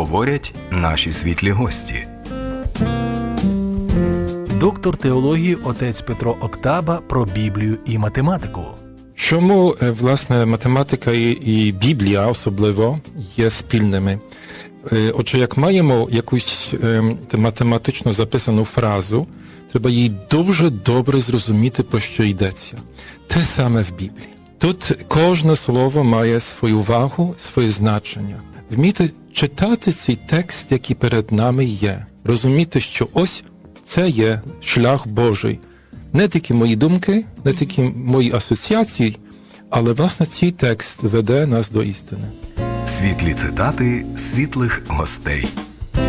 говорять наші світлі гості. Доктор теології отець Петро Октаба про Біблію і математику. Чому, власне, математика і Біблія особливо є спільними? Отже, як маємо якусь математично записану фразу, треба їй дуже добре зрозуміти, про що йдеться. Те саме в Біблії. Тут кожне слово має свою вагу, своє значення. Вміти читати цей текст, який перед нами є. Розуміти, що ось це є шлях Божий. Не тільки мої думки, не тільки мої асоціації, але, власне, цей текст веде нас до істини. Світлі цитати світлих гостей.